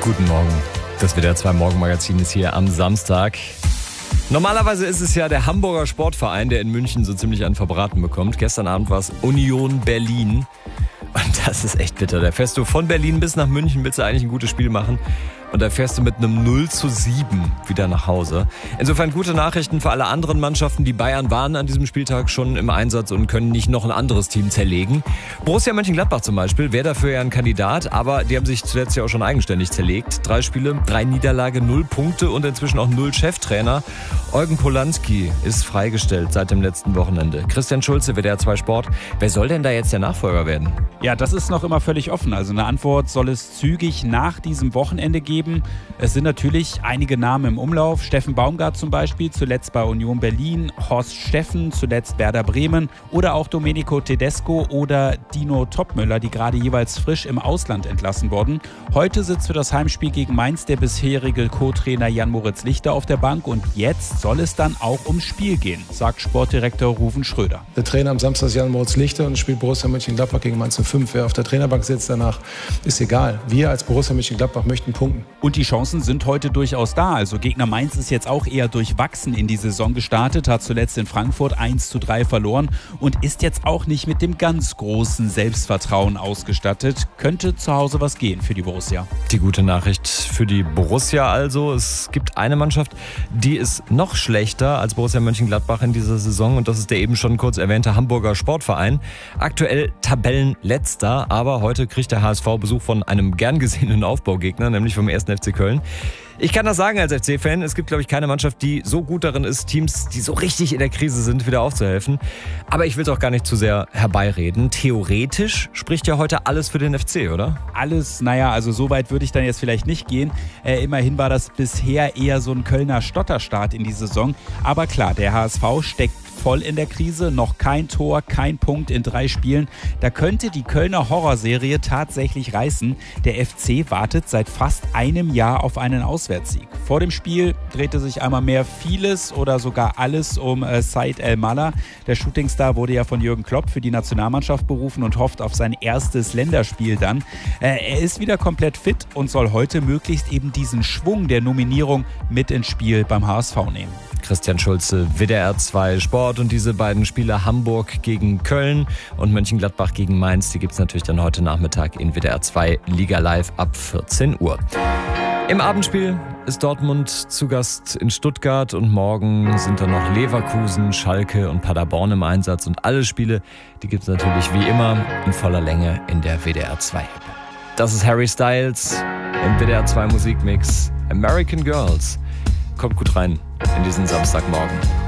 Guten Morgen. Das WDR 2 Morgenmagazin ist hier am Samstag. Normalerweise ist es ja der Hamburger Sportverein, der in München so ziemlich einen verbraten bekommt. Gestern Abend war es Union Berlin. Und das ist echt bitter. Da fährst du von Berlin bis nach München, willst du eigentlich ein gutes Spiel machen. Und da fährst du mit einem 0:7 wieder nach Hause. Insofern gute Nachrichten für alle anderen Mannschaften. Die Bayern waren an diesem Spieltag schon im Einsatz und können nicht noch ein anderes Team zerlegen. Borussia Mönchengladbach zum Beispiel wäre dafür ja ein Kandidat, aber die haben sich zuletzt ja auch schon eigenständig zerlegt. 3 Spiele, 3 Niederlage, 0 Punkte und inzwischen auch 0 Cheftrainer. Eugen Polanski ist freigestellt seit dem letzten Wochenende. Christian Schulze, WDR 2 Sport. Wer soll denn da jetzt der Nachfolger werden? Ja, das ist noch immer völlig offen. Also eine Antwort soll es zügig nach diesem Wochenende geben. Es sind natürlich einige Namen im Umlauf. Steffen Baumgart zum Beispiel, zuletzt bei Union Berlin. Horst Steffen, zuletzt Werder Bremen. Oder auch Domenico Tedesco oder Dino Topmöller, die gerade jeweils frisch im Ausland entlassen wurden. Heute sitzt für das Heimspiel gegen Mainz der bisherige Co-Trainer Jan-Moritz Lichter auf der Bank. Und jetzt soll es dann auch ums Spiel gehen, sagt Sportdirektor Ruven Schröder. Der Trainer am Samstag ist Jan-Moritz Lichter und spielt Borussia Mönchengladbach gegen Mainz 05. Wer auf der Trainerbank sitzt danach, ist egal. Wir als Borussia Mönchengladbach möchten punkten. Und die Chancen sind heute durchaus da. Also Gegner Mainz ist jetzt auch eher durchwachsen in die Saison gestartet, hat zuletzt in Frankfurt 1:3 verloren und ist jetzt auch nicht mit dem ganz großen Selbstvertrauen ausgestattet. Könnte zu Hause was gehen für die Borussia. Die gute Nachricht für die Borussia also. Es gibt eine Mannschaft, die ist noch schlechter als Borussia Mönchengladbach in dieser Saison und das ist der eben schon kurz erwähnte Hamburger Sportverein. Aktuell Tabellenletzter, aber heute kriegt der HSV Besuch von einem gern gesehenen Aufbaugegner, nämlich vom 1. FC Köln. Ich kann das sagen als FC-Fan, es gibt, glaube ich, keine Mannschaft, die so gut darin ist, Teams, die so richtig in der Krise sind, wieder aufzuhelfen. Aber ich will es auch gar nicht zu sehr herbeireden. Theoretisch spricht ja heute alles für den FC, oder? Alles, also so weit würde ich dann jetzt vielleicht nicht gehen. Immerhin war das bisher eher so ein Kölner Stotterstart in die Saison. Aber klar, der HSV steckt voll in der Krise, noch kein Tor, kein Punkt in 3 Spielen. Da könnte die Kölner Horrorserie tatsächlich reißen. Der FC wartet seit fast einem Jahr auf einen Auswärtssieg. Vor dem Spiel drehte sich einmal mehr vieles oder sogar alles um Said El-Mallah. Der Shootingstar wurde ja von Jürgen Klopp für die Nationalmannschaft berufen und hofft auf sein erstes Länderspiel dann. Er ist wieder komplett fit und soll heute möglichst eben diesen Schwung der Nominierung mit ins Spiel beim HSV nehmen. Christian Schulze, WDR 2 Sport und diese beiden Spiele Hamburg gegen Köln und Mönchengladbach gegen Mainz, die gibt es natürlich dann heute Nachmittag in WDR 2 Liga Live ab 14 Uhr. Im Abendspiel ist Dortmund zu Gast in Stuttgart und morgen sind dann noch Leverkusen, Schalke und Paderborn im Einsatz und alle Spiele, die gibt es natürlich wie immer in voller Länge in der WDR 2 App. Das ist Harry Styles im WDR 2 Musikmix American Girls. Kommt gut rein in diesen Samstagmorgen.